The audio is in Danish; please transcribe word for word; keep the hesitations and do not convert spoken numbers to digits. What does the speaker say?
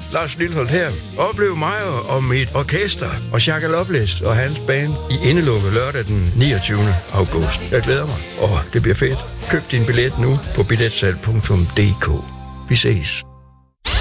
Lars Lilholt her. Oplev mig og mit orkester og Shaka Loveless og hans band i Indelukket lørdag den niogtyvende august. Jeg glæder mig, og det bliver fedt. Køb din billet nu på billetsalg punktum d k. Vi ses.